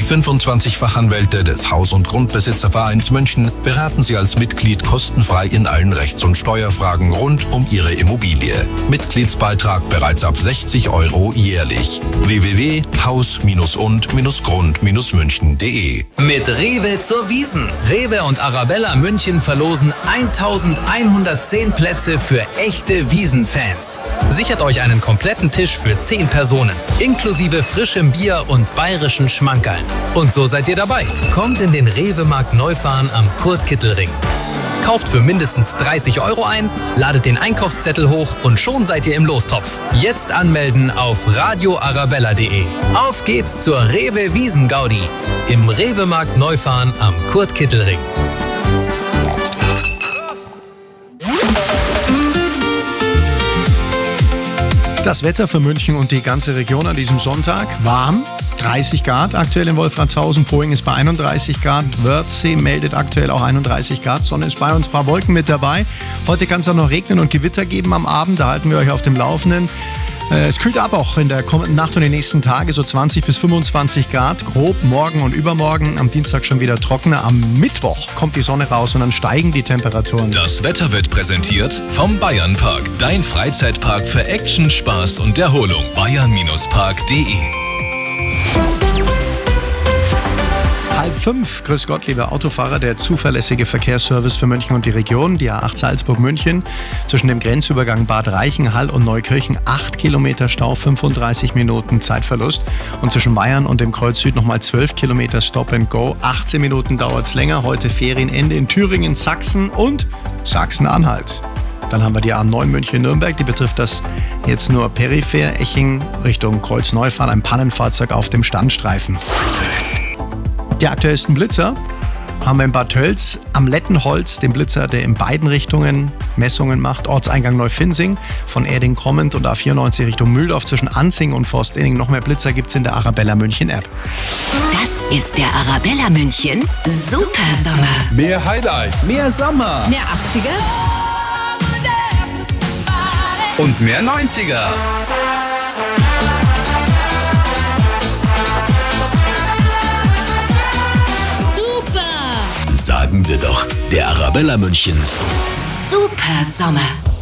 25 Fachanwälte des Haus- und Grundbesitzervereins München beraten Sie als Mitglied kostenfrei in allen Rechts- und Steuerfragen rund um Ihre Immobilie. Mitgliedsbeitrag bereits ab 60 € jährlich. www.haus-und-grund-münchen.de. Mit Rewe zur Wiesn. Rewe und Arabella München verlosen 1110 Plätze für echte Wiesn-Fans. Sichert euch einen kompletten Tisch für 10 Personen, inklusive frischem Bier und bayerischen Schmankerln. Und so seid ihr dabei. Kommt in den Rewe-Markt Neufahren am Kurt-Kittel-Ring. Kauft für mindestens 30 € ein, ladet den Einkaufszettel hoch und schon seid ihr im Lostopf. Jetzt anmelden auf radioarabella.de. Auf geht's zur Rewe Wiesn-Gaudi im Rewe-Markt Neufahren am Kurt-Kittel-Ring. Das Wetter für München und die ganze Region an diesem Sonntag. Warm, 30 Grad aktuell in Wolfratshausen. Poing ist bei 31 Grad. Wörthsee meldet aktuell auch 31 Grad. Sonne ist bei uns, ein paar Wolken mit dabei. Heute kann es auch noch regnen und Gewitter geben am Abend. Da halten wir euch auf dem Laufenden. Es kühlt ab auch in der kommenden Nacht und den nächsten Tagen, so 20 bis 25 Grad. Grob morgen und übermorgen, am Dienstag schon wieder trockener. Am Mittwoch kommt die Sonne raus und dann steigen die Temperaturen. Das Wetter wird präsentiert vom Bayernpark. Dein Freizeitpark für Action, Spaß und Erholung. bayern-park.de. 4:30. Grüß Gott, liebe Autofahrer, der zuverlässige Verkehrsservice für München und die Region, die A8 Salzburg-München, zwischen dem Grenzübergang Bad Reichenhall und Neukirchen 8 Kilometer Stau, 35 Minuten Zeitverlust. Und zwischen Bayern und dem Kreuz Süd nochmal 12 Kilometer Stop and Go, 18 Minuten dauert es länger. Heute Ferienende in Thüringen, Sachsen und Sachsen-Anhalt. Dann haben wir die A9 München-Nürnberg, die betrifft das jetzt nur peripher. Eching Richtung Kreuz-Neufahren, ein Pannenfahrzeug auf dem Standstreifen. Die aktuellsten Blitzer haben wir in Bad Tölz am Lettenholz, den Blitzer, der in beiden Richtungen Messungen macht. Ortseingang Neufinsing, von Erding kommend und A94 Richtung Mühldorf zwischen Anzing und Forstinning. Noch mehr Blitzer gibt es in der Arabella München App. Das ist der Arabella München Super Sommer. Mehr Highlights. Mehr Sommer. Mehr 80er. Und mehr 90er. Super. Sagen wir doch, der Arabella München Super Sommer.